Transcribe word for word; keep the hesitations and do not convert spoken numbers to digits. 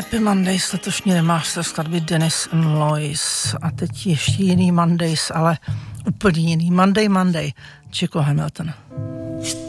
Happy Mondays, letošní remaster skladby Dennis and Lois. A teď ještě jiný Mondays, ale úplně jiný. Monday, Monday, Chico Hamilton.